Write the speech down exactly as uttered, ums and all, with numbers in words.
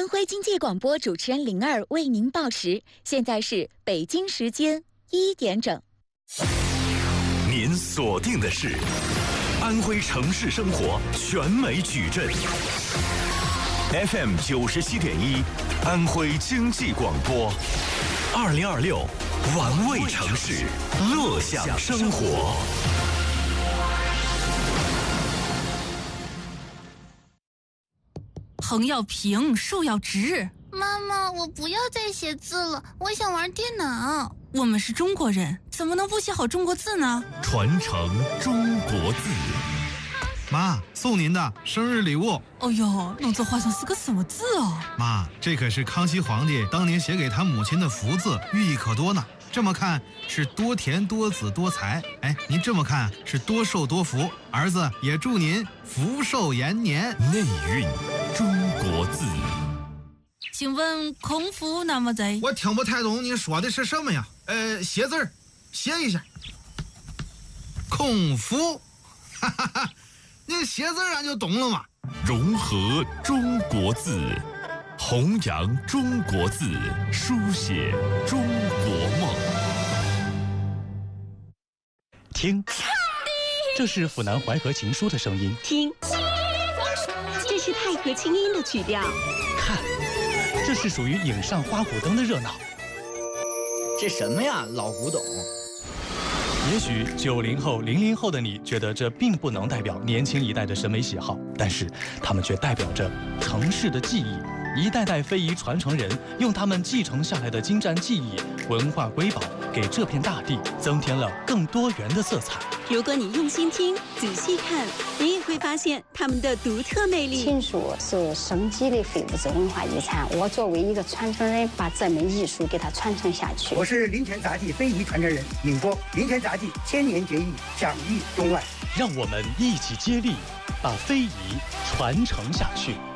安徽经济广播主持人灵儿为您报时，现在是北京时间一点整。 您锁定的是安徽城市生活全美矩阵 F M 九十七点一，安徽经济广播，二零二六玩味城市，乐享生活。 横要平，竖要直。 妈妈，我不要再写字了，我想玩电脑。 我们是中国人，怎么能不写好中国字呢？ 传承中国字。 妈，送您的生日礼物。 哦呦，那这画上是个什么字哦？ 妈，这可是康熙皇帝当年写给他母亲的福字，寓意可多呢。这么看是多田多子多财，哎，您这么看是多寿多福。儿子也祝您福寿延年。 内蕴中国字。 请问空腹那么在？ 我听不太懂你说的是什么呀？呃，写字儿，写一下。空腹，哈哈哈，你写字俺就懂了嘛。 融合中国字，弘扬中国字，书写中国梦。 听，这是府南淮河情书的声音。 听，这是太和清音的曲调。 看，这是属于影上花鼓灯的热闹。 这什么呀，老古董。 也许九零后、零零后的你觉得这并不能代表年轻一代的审美喜好，但是他们却代表着城市的记忆。一代代非遗传承人用他们继承下来的精湛技艺、文化瑰宝，给这片大地增添了更多元的色彩。 如果你用心听、仔细看，你也会发现他们的独特魅力。 庆书是生机的非物质文化遗产，我作为一个传承人，把这门艺术给它传承下去。 我是林泉杂技非遗传承人宁波，林泉杂技千年绝艺，享誉中外。 让我们一起接力，把非遗传承下去。